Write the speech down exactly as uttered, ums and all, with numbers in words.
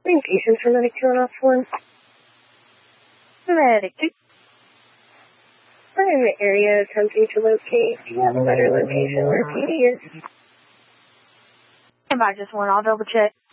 Bring patients for Medic two and off one. Medic two. I'm in the area attempting to locate. Do you have a better location where P D is? Stand by just one, I'll double check.